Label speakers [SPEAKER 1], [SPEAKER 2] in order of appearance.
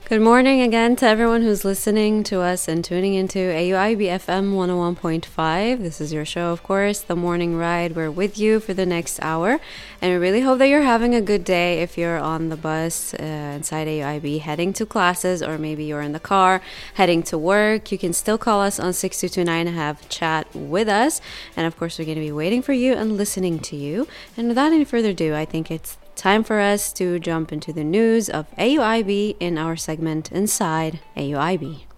[SPEAKER 1] Good morning again to everyone who's listening to us and tuning into AUIB FM 101.5. This is your show, of course, The Morning Ride. We're with you for the next hour, and we really hope that you're having a good day if you're on the bus inside AUIB heading to classes, or maybe you're in the car heading to work. You can still call us on 6229 and have a chat with us. And of course, we're going to be waiting for you and listening to you. And without any further ado, I think it's time for us to jump into the news of AUIB in our segment Inside AUIB.